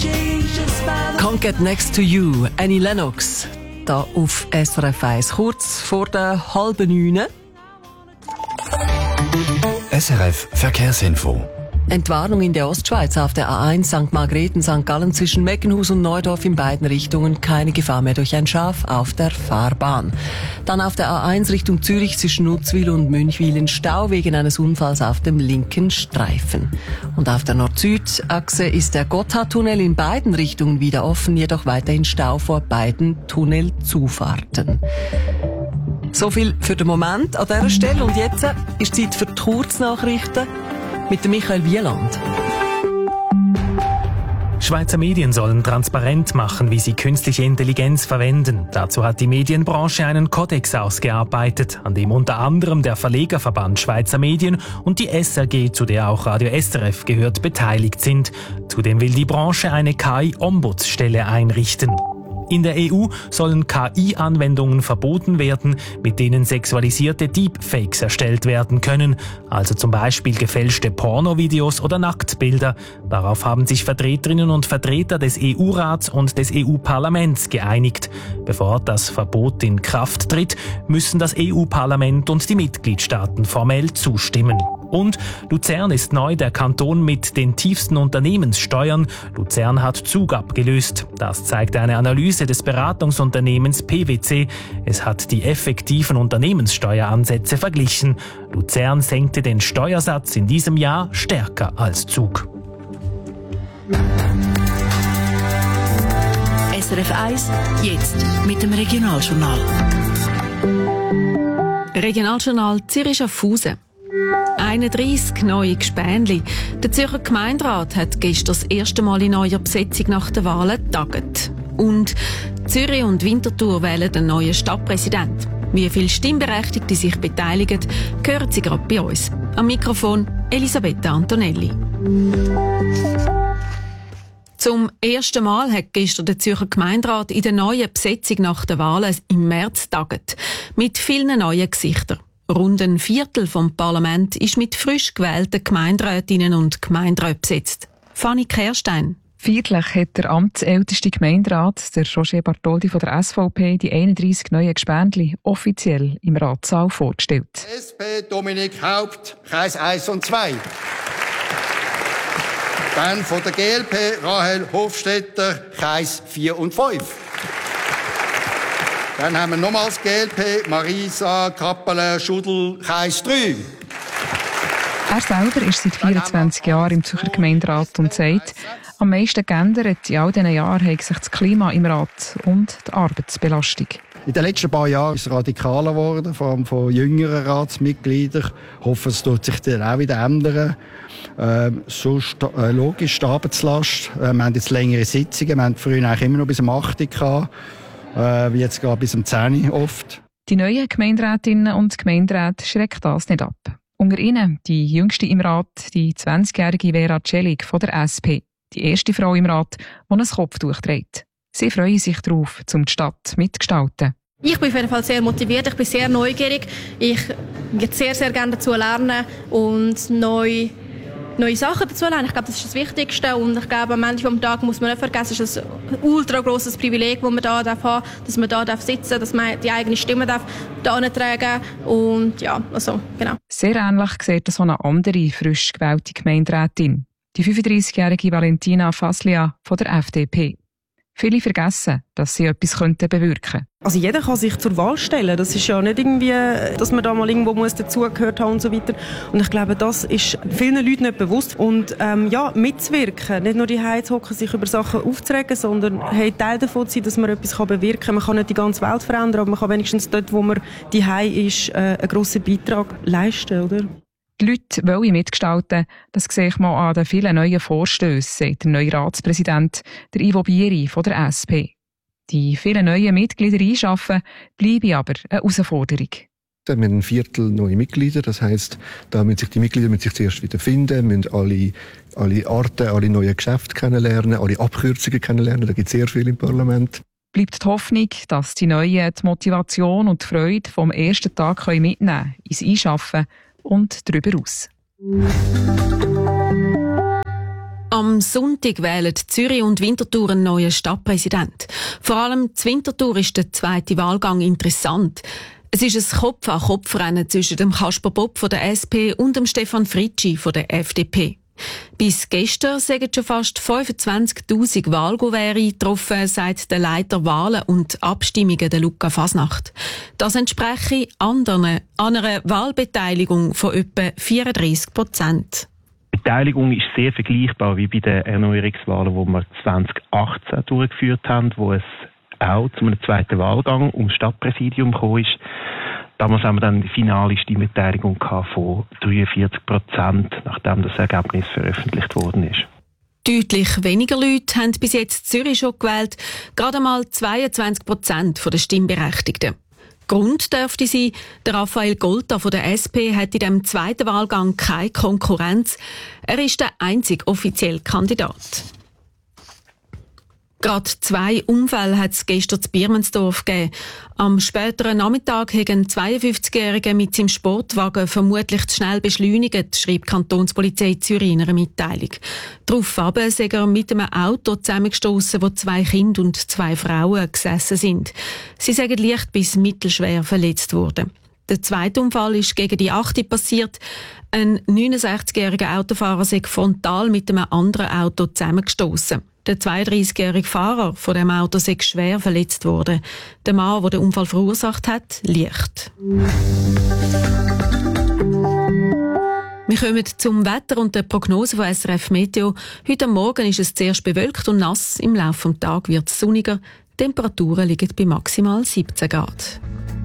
Can't Get Next to You, Annie Lennox, da auf SRF 1, kurz vor der 8:30. SRF Verkehrsinfo. Entwarnung in der Ostschweiz auf der A1 St. Margrethen, St. Gallen zwischen Meckenhus und Neudorf in beiden Richtungen. Keine Gefahr mehr durch ein Schaf auf der Fahrbahn. Dann auf der A1 Richtung Zürich zwischen Nutzwil und Münchwilen Stau wegen eines Unfalls auf dem linken Streifen. Und auf der Nord-Süd-Achse ist der Gotthardtunnel in beiden Richtungen wieder offen, jedoch weiterhin Stau vor beiden Tunnelzufahrten. So viel für den Moment an dieser Stelle. Und jetzt ist Zeit für die Kurznachrichten mit Michael Wieland. Schweizer Medien sollen transparent machen, wie sie künstliche Intelligenz verwenden. Dazu hat die Medienbranche einen Kodex ausgearbeitet, an dem unter anderem der Verlegerverband Schweizer Medien und die SRG, zu der auch Radio SRF gehört, beteiligt sind. Zudem will die Branche eine KI-Ombudsstelle einrichten. In der EU sollen KI-Anwendungen verboten werden, mit denen sexualisierte Deepfakes erstellt werden können, also zum Beispiel gefälschte Pornovideos oder Nacktbilder. Darauf haben sich Vertreterinnen und Vertreter des EU-Rats und des EU-Parlaments geeinigt. Bevor das Verbot in Kraft tritt, müssen das EU-Parlament und die Mitgliedstaaten formell zustimmen. Und Luzern ist neu der Kanton mit den tiefsten Unternehmenssteuern. Luzern hat Zug abgelöst. Das zeigt eine Analyse des Beratungsunternehmens PwC. Es hat die effektiven Unternehmenssteueransätze verglichen. Luzern senkte den Steuersatz in diesem Jahr stärker als Zug. SRF 1, jetzt mit dem Regionaljournal. Regionaljournal Zürich-Schaffhausen. 31 neue Gespänli. Der Zürcher Gemeinderat hat gestern das erste Mal in neuer Besetzung nach den Wahlen getagt. Und Zürich und Winterthur wählen den neuen Stadtpräsidenten. Wie viele Stimmberechtigte sich beteiligen, hören Sie gerade bei uns. Am Mikrofon Elisabetta Antonelli. Zum ersten Mal hat gestern der Zürcher Gemeinderat in der neuen Besetzung nach den Wahlen im März getagt. Mit vielen neuen Gesichtern. Rund ein Viertel vom Parlament ist mit frisch gewählten Gemeinderätinnen und Gemeinderäten besetzt. Fanny Kehrstein. Feierlich hat der amtsälteste Gemeinderat, der Roger Bartholdi von der SVP, die 31 neuen Gespendli offiziell im Ratssaal vorgestellt. SP Dominik Haupt, Kreis 1 und 2. Dann von der GLP Rahel Hofstetter, Kreis 4 und 5. Dann haben wir nochmals GLP, Marisa Kappeler-Schudel, Kreis 3. Er selber ist seit 24 Jahren im Zürcher Gemeinderat und sagt, am meisten geändert in all diesen Jahren hat sich das Klima im Rat und die Arbeitsbelastung. In den letzten paar Jahren ist es radikaler geworden, vor allem von jüngeren Ratsmitgliedern. Ich hoffe, es wird sich dann auch wieder ändern. Logisch, die Arbeitslast. Wir haben jetzt längere Sitzungen. Wir haben früher eigentlich immer noch bis um 8 Uhr gehabt. Wie jetzt gerade bis um 10 Uhr oft. Die neuen Gemeinderätinnen und Gemeinderäte schreckt das nicht ab. Unter ihnen die jüngste im Rat, die 20-jährige Vera Celik von der SP. Die erste Frau im Rat, die ein Kopftuch trägt. Sie freuen sich darauf, um die Stadt mitgestalten. Ich bin auf jeden Fall sehr motiviert, ich bin sehr neugierig. Ich würde sehr, sehr gerne dazu lernen und neue Sachen dazu lernen. Ich glaube, das ist das Wichtigste. Und ich glaube, am Ende des Tages muss man nicht vergessen, es ist ein ultra grosses Privileg, das man hier haben, dass man hier sitzen darf, dass man die eigene Stimme hier tragen. Und ja, also, genau. Sehr ähnlich sieht so eine andere frisch gewählte Gemeinderätin. Die 35-jährige Valentina Faslia von der FDP. Viele vergessen, dass sie etwas bewirken könnten. Also jeder kann sich zur Wahl stellen. Das ist ja nicht irgendwie, dass man da mal irgendwo dazugehört haben und so weiter. Und ich glaube, das ist vielen Leuten nicht bewusst. Und mitzuwirken, nicht nur die zu hocken, sich über Sachen aufzuregen, sondern Teil davon zu sein, dass man etwas bewirken kann. Man kann nicht die ganze Welt verändern, aber man kann wenigstens dort, wo man ist, einen grossen Beitrag leisten, oder? Die Leute wollen mitgestalten, das sehe ich mal an den vielen neuen Vorstössen, sagt der neue Ratspräsident, der Ivo Bieri von der SP. Die vielen neuen Mitglieder einschaffen, bleibe aber eine Herausforderung. Wir haben ein Viertel neue Mitglieder, das heisst, da müssen sich die Mitglieder zuerst wieder finden, müssen alle Arten, alle neuen Geschäfte kennenlernen, alle Abkürzungen kennenlernen, da gibt es sehr viel im Parlament. Bleibt die Hoffnung, dass die Neuen die Motivation und die Freude vom ersten Tag mitnehmen können, ins Einschaffen und darüber aus. Am Am Sonntag wählen Zürich und Winterthur einen neuen Stadtpräsident. Vor allem in Winterthur ist der zweite Wahlgang interessant. Es ist ein Kopf-an-Kopf-Rennen zwischen dem Kasper Bob von der SP und dem Stefan Fritschi von der FDP. Bis gestern sind schon fast 25'000 Wahlkuverts eingetroffen, sagt der Leiter Wahlen und Abstimmungen, der Luca Fasnacht. Das entspreche einer Wahlbeteiligung von etwa 34%. Die Beteiligung ist sehr vergleichbar wie bei den Erneuerungswahlen, die wir 2018 durchgeführt haben, wo es auch zu einem zweiten Wahlgang ums Stadtpräsidium gekommen ist. Damals haben wir dann die finale Stimmbeteiligung von 43%, nachdem das Ergebnis veröffentlicht worden ist. Deutlich weniger Leute haben bis jetzt Zürich schon gewählt, gerade mal 22% der Stimmberechtigten. Grund dürfte sein, der Raphael Golta von der SP hat in dem zweiten Wahlgang keine Konkurrenz. Er ist der einzige offizielle Kandidat. Gerade 2 Unfälle hat es gestern in Birmensdorf gegeben. Am späteren Nachmittag hat ein 52-Jähriger mit seinem Sportwagen vermutlich zu schnell beschleunigt, schreibt die Kantonspolizei Zürich in einer Mitteilung. Daraufhin sei er mit einem Auto zusammengestossen, wo 2 Kinder und 2 Frauen gesessen sind. Sie sind leicht bis mittelschwer verletzt worden. Der zweite Unfall ist gegen die 8 passiert. Ein 69-jähriger Autofahrer sei frontal mit einem anderen Auto zusammengestossen. Der 32-jährige Fahrer von dem Auto sei schwer verletzt worden. Der Mann, der den Unfall verursacht hat, leicht. Wir kommen zum Wetter und der Prognose von SRF Meteo. Heute Morgen ist es zuerst bewölkt und nass. Im Laufe des Tages wird es sonniger. Die Temperaturen liegen bei maximal 17 Grad.